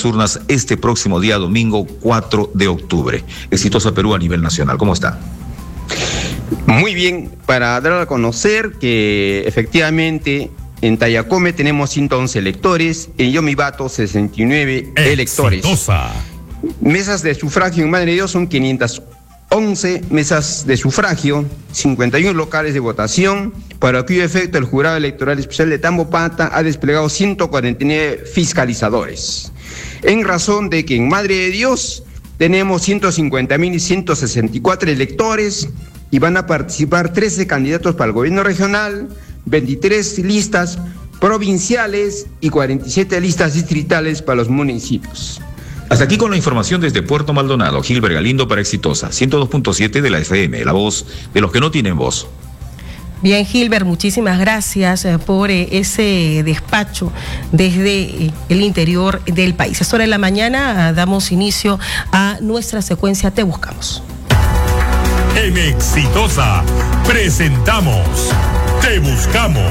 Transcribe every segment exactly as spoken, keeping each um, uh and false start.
las urnas este próximo día domingo cuatro de octubre. Exitosa Perú a nivel nacional. ¿Cómo está? Muy bien, para dar a conocer que efectivamente en Tayacome tenemos ciento once electores, en Yomibato sesenta y nueve electores. Exitosa. Mesas de sufragio en Madre de Dios son quinientas once mesas de sufragio, cincuenta y uno locales de votación, para cuyo efecto el Jurado Electoral Especial de Tambopata ha desplegado ciento cuarenta y nueve fiscalizadores. En razón de que en Madre de Dios tenemos ciento cincuenta mil ciento sesenta y cuatro electores y van a participar trece candidatos para el gobierno regional, veintitrés listas provinciales y cuarenta y siete listas distritales para los municipios. Hasta aquí con la información desde Puerto Maldonado. Gilbert Galindo para Exitosa, ciento dos punto siete de la F M, la voz de los que no tienen voz. Bien, Gilbert, muchísimas gracias por eh, ese despacho desde eh, el interior del país. Es hora de la mañana, ah, damos inicio a nuestra secuencia Te Buscamos. En Exitosa presentamos Te Buscamos.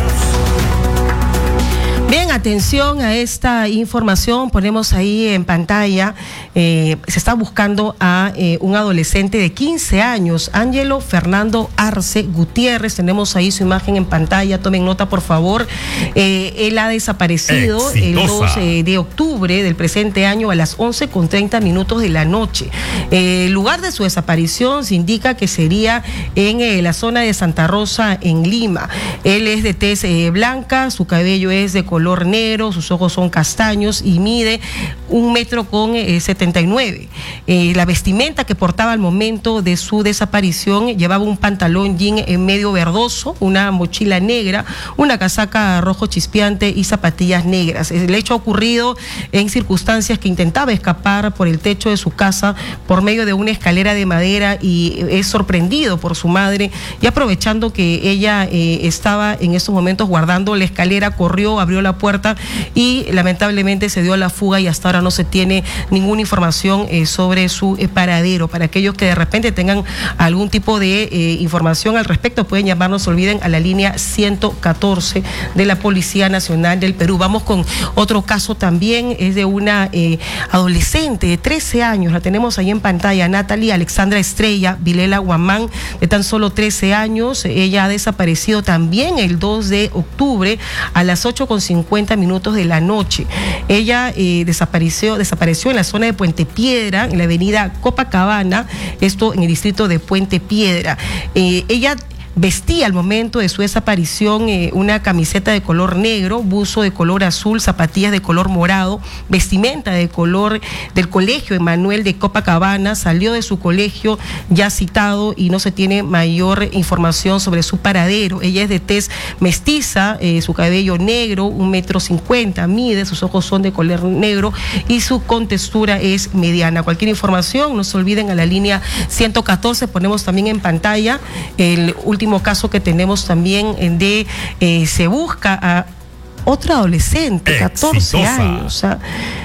Bien, atención a esta información, ponemos ahí en pantalla, eh, se está buscando a eh, un adolescente de quince años, Ángelo Fernando Arce Gutiérrez, tenemos ahí su imagen en pantalla, tomen nota por favor, eh, él ha desaparecido Exitosa. El doce de octubre del presente año a las once con treinta minutos de la noche. Eh, el lugar de su desaparición se indica que sería en eh, la zona de Santa Rosa, en Lima. Él es de tez eh, blanca, su cabello es de color color negro, sus ojos son castaños y mide un metro con eh, setenta y nueve. Eh, la vestimenta que portaba al momento de su desaparición llevaba un pantalón jean en medio verdoso, una mochila negra, una casaca rojo chispeante y zapatillas negras. El hecho ha ocurrido en circunstancias que intentaba escapar por el techo de su casa por medio de una escalera de madera y es sorprendido por su madre y aprovechando que ella eh, estaba en estos momentos guardando la escalera, corrió, abrió la puerta y lamentablemente se dio a la fuga y hasta ahora no se tiene ninguna información eh, sobre su eh, paradero. Para aquellos que de repente tengan algún tipo de eh, información al respecto pueden llamarnos, no olviden, a la línea ciento catorce de la Policía Nacional del Perú. Vamos con otro caso también, es de una eh, adolescente de trece años, la tenemos ahí en pantalla, Natalie Alexandra Estrella Vilela Guamán, de tan solo trece años. Ella ha desaparecido también el dos de octubre a las ocho con cincuenta minutos de la noche. Ella eh, desapareció, desapareció en la zona de Puente Piedra, en la avenida Copacabana, esto en el distrito de Puente Piedra. Eh, ella vestía al momento de su desaparición eh, una camiseta de color negro, buzo de color azul, zapatillas de color morado, vestimenta de color del colegio Emanuel de Copacabana. Salió de su colegio ya citado y no se tiene mayor información sobre su paradero. Ella es de tez mestiza, eh, su cabello negro, un metro cincuenta mide, sus ojos son de color negro y su contextura es mediana. Cualquier información, no se olviden, a la línea ciento catorce, ponemos también en pantalla el último caso que tenemos también de eh, se busca a otra adolescente, catorce años. O sea,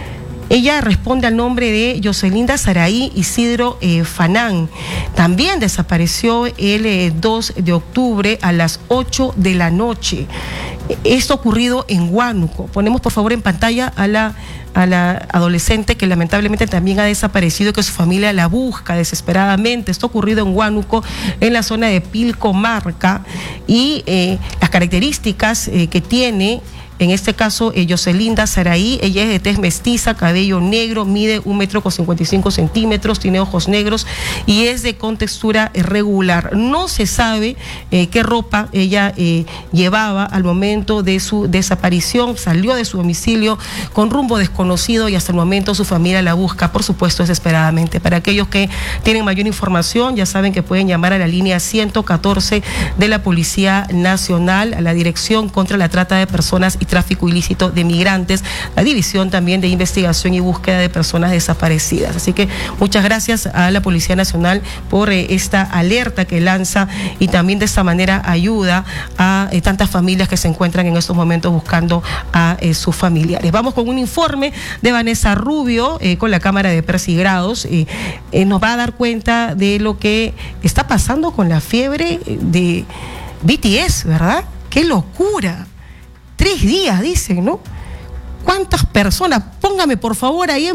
ella responde al nombre de Yoselinda Saraí Isidro eh, Fanán. También desapareció el eh, dos de octubre a las ocho de la noche. Esto ha ocurrido en Huánuco. Ponemos por favor en pantalla a la a la adolescente que lamentablemente también ha desaparecido y que su familia la busca desesperadamente. Esto ha ocurrido en Huánuco, en la zona de Pilcomarca, y eh, las características eh, que tiene, en este caso, eh, Yoselinda Saraí, ella es de tez mestiza, cabello negro, mide un metro con cincuenta y cinco centímetros, tiene ojos negros y es de contextura irregular. No se sabe eh, qué ropa ella eh, llevaba al momento de su desaparición. Salió de su domicilio con rumbo desconocido y hasta el momento su familia la busca, por supuesto, desesperadamente. Para aquellos que tienen mayor información, ya saben que pueden llamar a la línea ciento catorce de la Policía Nacional, a la Dirección contra la Trata de Personas y Tráfico Ilícito de Migrantes, la División también de Investigación y Búsqueda de Personas Desaparecidas. Así que muchas gracias a la Policía Nacional por eh, esta alerta que lanza y también de esta manera ayuda a eh, tantas familias que se encuentran en estos momentos buscando a eh, sus familiares. Vamos con un informe de Vanessa Rubio eh, con la Cámara de Persigrados. Eh, eh, nos va a dar cuenta de lo que está pasando con la fiebre de B T S, ¿verdad? ¡Qué locura! Tres días, dicen, ¿no? ¿Cuántas personas? Póngame por favor ahí en